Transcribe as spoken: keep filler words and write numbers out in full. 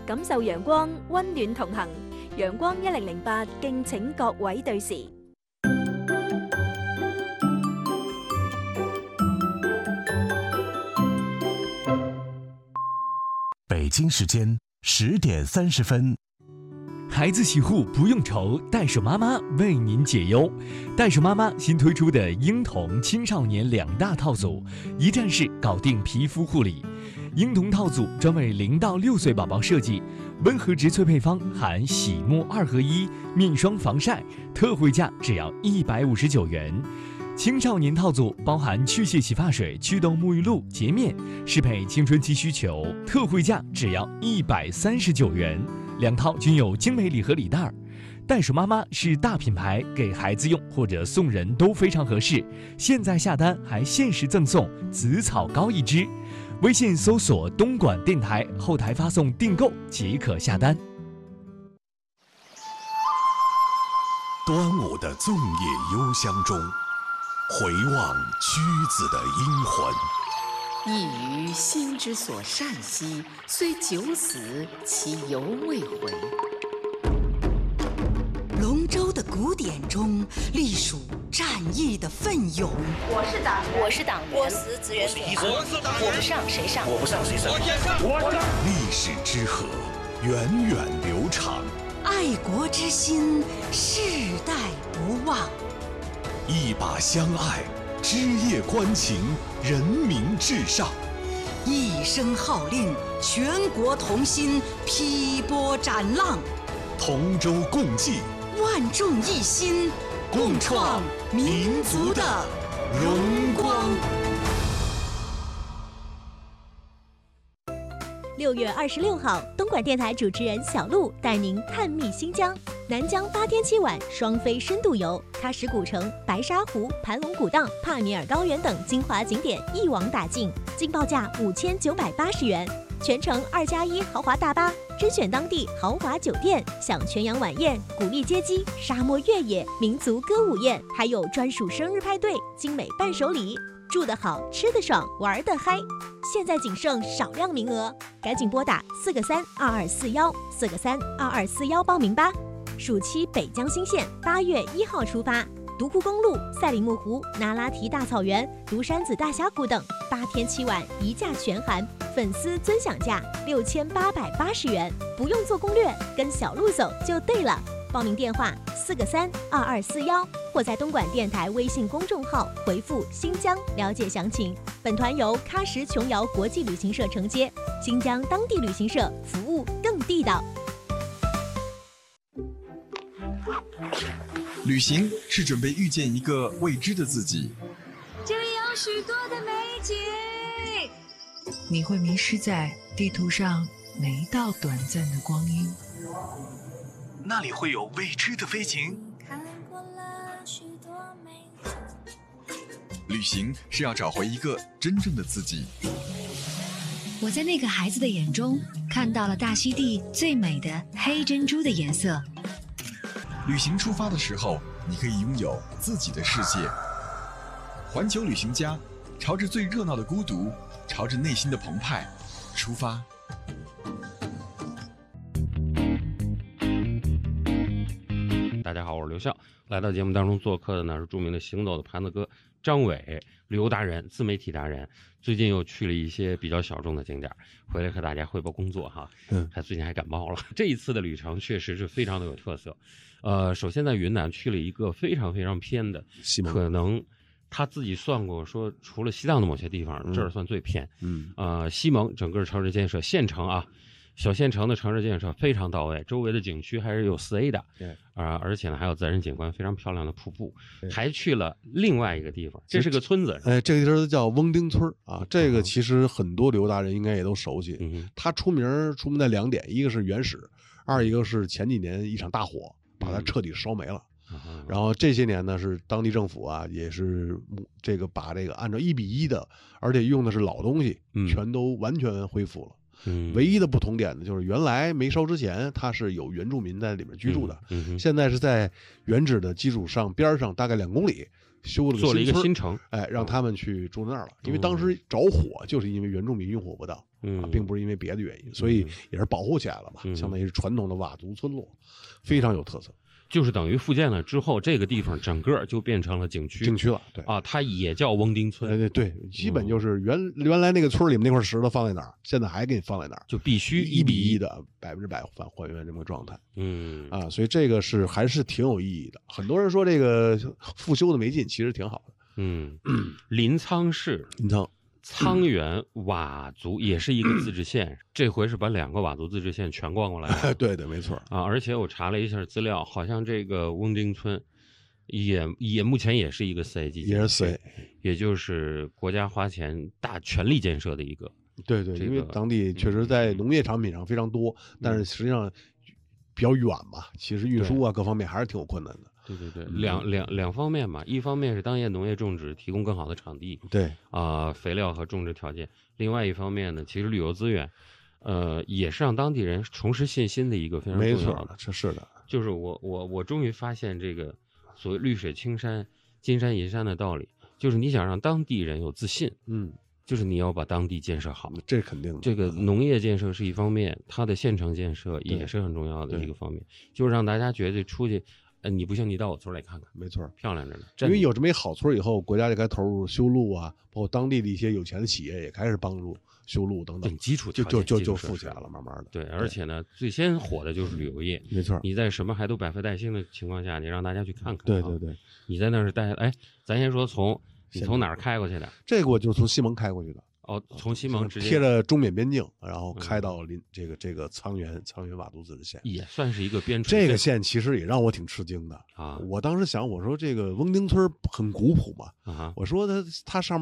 感受陽光，溫暖同行。陽光一零零八，敬請各位對時。 北京时间十点三十分。 孩子洗护不用愁，袋鼠妈妈为您解忧。袋鼠妈妈新推出的婴童青少年两大套组，一站式搞定皮肤护理。婴童套组专为零到六岁宝宝设计，温和植萃配方含洗沐二合一、面霜防晒，特惠价只要一百五十九元。青少年套组包含去屑洗发水、祛痘沐浴露、洁面，适配青春期需求，特惠价只要一百三十九元。两套均有精美礼盒礼袋。袋鼠妈妈是大品牌，给孩子用或者送人都非常合适。现在下单还限时赠送紫草膏一支。微信搜索东莞电台，后台发送订购即可下单。 端午的粽叶幽香中，回望屈子的英魂。 一于心之所善兮，虽九死其犹未回。 龙舟的古典中隶属战役的奋勇。 我是党员， 我是党员， 我死志愿者， 我是党员，我不上谁上， 我不上谁上， 我先上，我上。 历史之河源远流长， 爱国之心世代不忘。 一把相爱，枝叶关情，人民至上。 一声号令，全国同心，劈波斩浪。 同舟共济， 万众一心，共创民族的荣光。 六月二十六号，东莞电台主持人小璐带您探秘新疆。南疆八天七晚双飞深度游，喀什古城、白沙湖、盘龙古道、帕米尔高原等精华景点一网打尽，净报价五千九百八十元。全程二加一豪华大巴，甄选当地豪华酒店，享全洋晚宴、古丽街机、沙漠越野、民族歌舞宴，还有专属生日派对、精美伴手礼。住得好，吃得爽，玩得嗨。现在仅剩少量名额，赶紧拨打四个三二二四幺四个三二二四幺报名吧。暑期北疆新线八月一号出发，独库公路、赛里木湖、那拉提大草原、独山子大峡谷等，八天七晚一价全含，粉丝尊享价六千八百八十元，不用做攻略，跟小路走就对了。报名电话四个三二二四幺，或在东莞电台微信公众号回复新疆了解详情。本团由喀什琼瑶国际旅行社承接，新疆当地旅行社服务更地道。 旅行是准备遇见一个未知的自己， 这里有许多的美景， 你会迷失在地图上每一道短暂的光阴。 那里会有未知的飞行。旅行是要找回一个真正的自己。 我在那个孩子的眼中看到了大溪地最美的黑珍珠的颜色。 旅行出发的时候，你可以拥有自己的世界。环球旅行家，朝着最热闹的孤独，朝着内心的澎湃出发。 大家好，我是刘笑。来到节目当中做客的呢是著名的行走的盘子哥张伟，旅游达人、自媒体达人，最近又去了一些比较小众的景点，回来和大家汇报工作哈。嗯，他最近还感冒了。这一次的旅程确实是非常的有特色。呃，首先在云南去了一个非常非常偏的，可能他自己算过说，除了西藏的某些地方，嗯、这儿算最偏。嗯，呃，西蒙整个城市建设县城啊。小县城的城市建设非常到位，周围的景区还是有四 A 的，对啊、呃，而且呢还有自然景观非常漂亮的瀑布，还去了另外一个地方，这是个村子， 哎，这个地儿叫翁丁村啊，这个其实很多旅游达人应该也都熟悉，嗯、它出名出名在两点，一个是原始，二一个是前几年一场大火把它彻底烧没了。嗯、然后这些年呢，是当地政府啊，也是这个把这个按照一比一的，而且用的是老东西，嗯、全都完全恢复了。嗯，唯一的不同点呢，就是原来没烧之前，它是有原住民在里面居住的，嗯嗯、现在是在原址的基础上边上大概两公里修了个做了一个村新城， 哎，让他们去住那儿了。因为当时着火就是因为原住民运火不当， 嗯啊，并不是因为别的原因，所以也是保护起来了嘛， 嗯、 相当于是传统的佤族村落，非常有特色。 就是等于复建了之后，这个地方整个就变成了景区。 景区了，对啊，它也叫翁丁村。 对对对，基本就是原、嗯、原来那个村里面那块石头放在哪儿，现在还给你放在哪儿， 就必须一比一的百分之百还还原这么个状态。 嗯啊，所以这个是还是挺有意义的。很多人说这个复修的没劲，其实挺好的。 嗯，临沧市， 临沧。 沧源佤族也是一个自治县，这回是把两个佤族自治县全逛过来了。 对对，没错啊！而且我查了一下资料，好像这个翁丁村也也目前也是一个四 A 级， 也是四 A， 也就是国家花钱大全力建设的一个。 对对， 这个、 因为当地确实在农业产品上非常多，嗯、但是实际上比较远嘛，其实运输啊各方面还是挺有困难的。 对对对，两两两方面嘛，一方面是当地农业种植提供更好的场地， 对啊、呃，肥料和种植条件；另外一方面呢，其实旅游资源，呃，也是让当地人重拾信心的一个非常重要的。 没错，这是的。 就是我我我终于发现这个所谓绿水青山、金山银山的道理，就是你想让当地人有自信， 嗯， 就是你要把当地建设好， 这肯定的。 这个农业建设是一方面，它的县城建设也是很重要的一个方面，就是让大家觉得出去。呃，你不信，你到我村来看看， 没错， 漂亮着呢。 因为有这么一好村以后，国家就该投入修路啊，包括当地的一些有钱的企业也开始帮助修路等等， 基础就就就就富起来了，慢慢的。 对，而且呢，最先火的就是旅游业， 没错。 你在什么还都百废待兴的情况下，你让大家去看看。 对对对， 你在那儿待，哎，咱先说从你从哪儿开过去的？ 这个我就是从西蒙开过去的。 哦，从西蒙直接贴着中缅边境，然后开到临这个这个沧源沧源佤族自治县， 也算是一个边陲。 这个县其实也让我挺吃惊的啊！ 我当时想，我说这个翁丁村很古朴嘛， 啊， 我说它它上面。